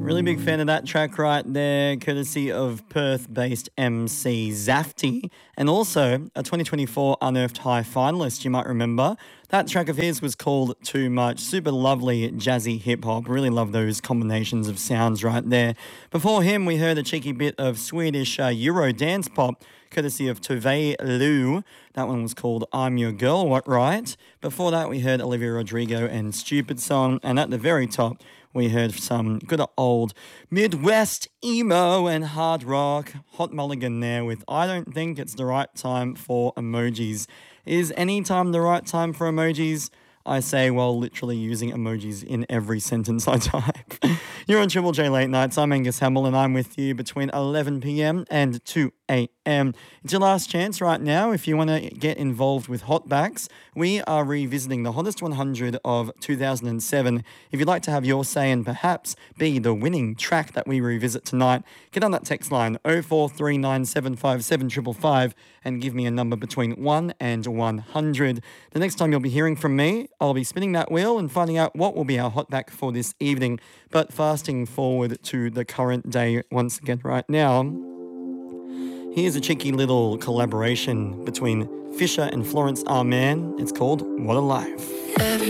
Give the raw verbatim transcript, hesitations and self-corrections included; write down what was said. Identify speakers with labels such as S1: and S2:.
S1: Really big fan of that track right there, courtesy of Perth-based M C Zafty, and also a twenty twenty-four Unearthed High finalist, you might remember. That track of his was called Too Much. Super lovely jazzy hip-hop. Really love those combinations of sounds right there. Before him, we heard a cheeky bit of Swedish uh, Euro dance pop, courtesy of Tove Lo. That one was called I'm Your Girl, what right? Before that, we heard Olivia Rodrigo and Stupid Song, and at the very top, we heard some good old Midwest emo and hard rock. Hot Mulligan there with I Don't Think It's the Right Time for Emojis. Is any time the right time for emojis? I say while literally using emojis in every sentence I type. You're on Triple J Late Nights. I'm Angus Hamill and I'm with you between eleven p.m. and two a.m. It's your last chance right now if you want to get involved with Hotbacks. We are revisiting the hottest one hundred of two thousand seven. If you'd like to have your say and perhaps be the winning track that we revisit tonight, get on that text line oh four three nine seven five seven five five five and give me a number between one and one hundred. The next time you'll be hearing from me, I'll be spinning that wheel and finding out what will be our hotback for this evening. But fasting forward to the current day once again right now, here's a cheeky little collaboration between Fisher and Florence Arman. It's called What a Life.
S2: Every